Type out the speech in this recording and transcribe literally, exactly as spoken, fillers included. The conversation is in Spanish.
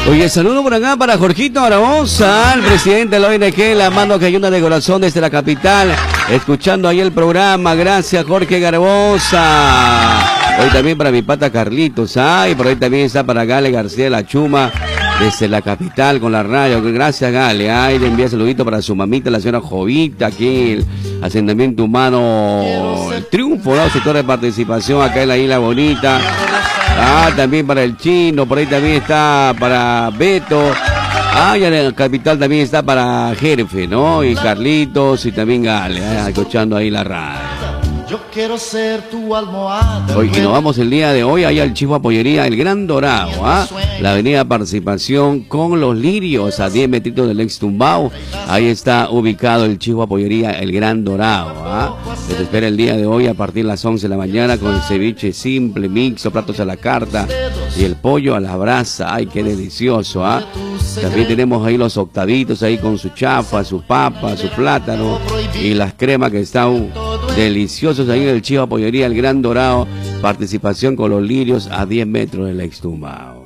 Oye, saludo por acá para Jorgito Araoza, el presidente de la O N G, la mano que ayuda de corazón desde la capital, escuchando ahí el programa. Gracias, Jorge Garbosa. Hoy también para mi pata Carlitos, ¿ah? Y por ahí también está para Gale García de la Chuma, desde la capital con la radio. Gracias, Gale. Ay, le envía saludito para su mamita, la señora Jovita, aquí el asentamiento humano, el triunfo, ¿no? Sector de participación acá en la Isla Bonita. Ah, también para el Chino, por ahí también está para Beto. Ah, y en la capital también está para Jefe, ¿no? Y Carlitos y también Gale, eh, escuchando ahí la radio. Yo quiero ser tu almohada. Hoy que nos vamos el día de hoy allá al Chivo Pollería El Gran Dorado, ¿ah? La avenida Participación con los Lirios a diez metritos del ex Tumbao. Ahí está ubicado el Chivo Pollería El Gran Dorado, ¿ah? Les espera el día de hoy a partir de las once de la mañana con el ceviche simple, mixto, platos a la carta y el pollo a la brasa. Ay, qué delicioso, ¿ah? También tenemos ahí los octavitos ahí con su chafa, su papa, su plátano y las cremas que están deliciosos ahí en el Chivo Pollería El Gran Dorado. Participación con los Lirios a diez metros del ex Tumbao.